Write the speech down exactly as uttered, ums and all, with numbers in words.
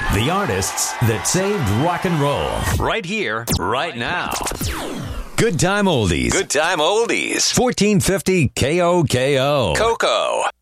The artists that saved rock and roll. Right here, right now. Good Time Oldies. Good Time Oldies. fourteen fifty K O K O. Coco.